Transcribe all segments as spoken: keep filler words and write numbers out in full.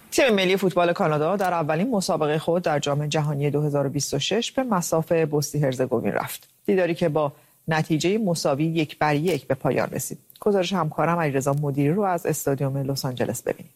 تیم ملی فوتبال کانادا در اولین مسابقه خود در جام جهانی دو هزار و بیست و شش به مصاف بوسنی هرزگوین رفت. دیداری که با نتیجه مساوی یک بر یک به پایان رسید. گزارش همکارم علیرضا مدیری رو از استادیوم لس آنجلس ببینید.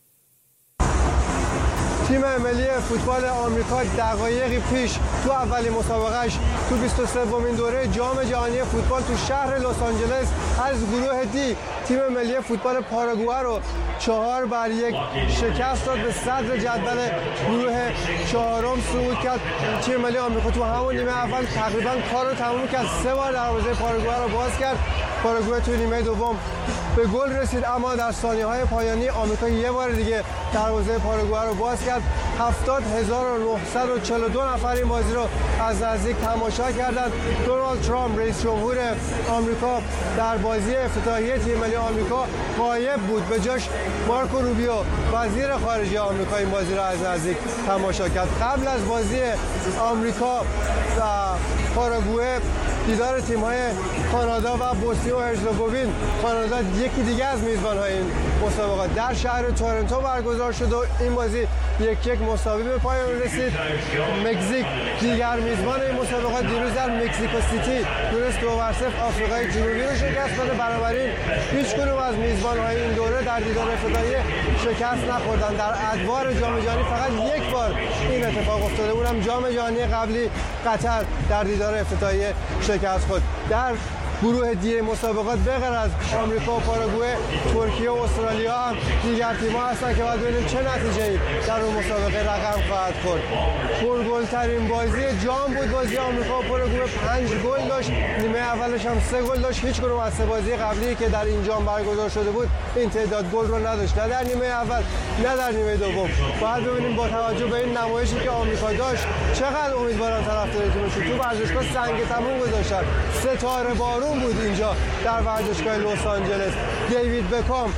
تیم ملی فوتبال آمریکا دقایقی پیش تو اولین مسابقهش تو بیست و سومین دوره جام جهانی فوتبال تو شهر لس آنجلس از گروه دی تیم ملی فوتبال پاراگوئه رو چهار بر یک شکست داد، به صدر جدول گروه چهارم صعود کرد. تیم ملی آمریکا تو همون نیمه اول تقریبا کار رو تموم کرد، سه بار دروازه پاراگوئه رو باز کرد. پاراگوئه تو نیمه دوم به گل رسید، اما در ثانیه‌های پایانی آمریکا یه بار دیگه دروازه پاراگوئه رو باز کرد. هفتاد هزار و نهصد و چهل و دو نفر این بازی رو از نزدیک تماشا کردند. دونالد ترامپ رئیس جمهور آمریکا در بازی افتتاحیه تیم ملی آمریکا غایب بود، به جاش مارکو روبیو وزیر خارجه آمریکا این بازی رو از نزدیک تماشا کرد. قبل از بازی آمریکا و پاراگوئه دیدار تیم‌های کانادا و بوسنی و هرزگوین، کانادا یکی دیگه از میزبان‌های این مسابقات در شهر تورنتو برگزار شد و این بازی یک یک مساوی به پایان رسید. مکزیک دیگر میزبان این مسابقات دیروز در مکزیکو سیتی تونست دو بر صفر آفریقای جنوبی رو شکست بده. بنابراین هیچ کدوم از میزبان‌های این دوره در دیدار افتتاحیه شکست نخوردن. در ادوار جام جهانی فقط یک بار این اتفاق افتاده، اونم جام جهانی قبلی قطر در دیدار افتتاحیه شکست خورد. در گروه دی مسابقات بغیر از آمریکا و پاراگوئه، ترکیه و استرالیا هم دیگر تیم‌ها هستن که باید ببینیم چه نتیجه‌ای در اون مسابقه رقم خواهد خورد. پرگل‌ترین بازی جام بود بازی آمریکا و پاراگوئه، پنج گل داشت. نیمه اولش هم سه گل داشت. هیچ کدوم از سه بازی قبلی که در این جام برگزار شده بود این تعداد گل رو نداشت، نه در نیمه اول نه در نیمه دوم. باید ببینیم با توجه به این نمایشی که آمریکا داشت چقدر امیدواران طرفدار تیمشون تو ورزشگاه سنگ تموم گذاشتن. ستاره بارون بود اینجا در ورزشگاه لس آنجلس. دیوید بکام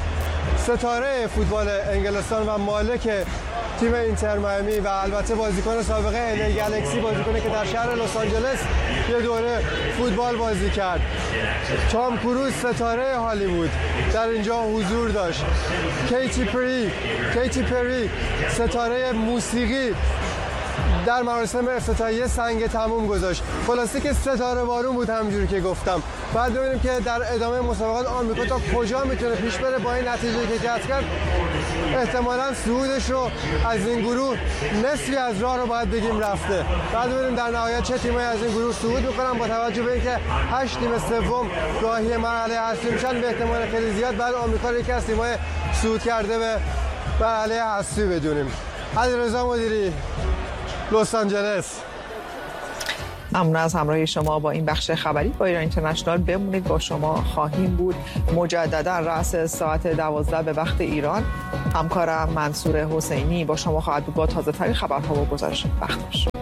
ستاره فوتبال انگلستان و مالک تیم اینتر میامی و البته بازیکن سابقه ال ای گالاکسی، بازیکنی که در شهر لس آنجلس یه دوره فوتبال بازی کرد. تام کروز ستاره هالیوود در اینجا حضور داشت. کیتی پری کیتی پری ستاره موسیقی در مراسم افتتاحیه سنگ تموم گذاشت. خلاصه که ستاره بارون بود همونجوری که گفتم. بعد ببینیم که در ادامه مسابقات آمریکا تا کجا میتونه پیش بره. با این نتیجه که کسب کرد احتمالاً صعودش رو از این گروه نصفی از راه رو باید بگیم رفته. بعد ببینیم در نهایت چه تیمایی از این گروه صعود میکنن. با توجه به اینکه هشت تیم سوم راهی مرحله اصلی میشن، به احتمال خیلی زیاد بعد آمریکا رو یکی از تیم‌های صعود کرده به مرحله اصلی بدونیم. علیرضا مدیری، لس آنجلس. ممنون از همراهی شما با این بخش خبری با ایران اینترنشنال. بمونید با شما خواهیم بود مجددا رأس ساعت دوازده به وقت ایران. همکارم منصور حسینی با شما خواهد بود با تازه ترین خبرها و گزارش وقتش.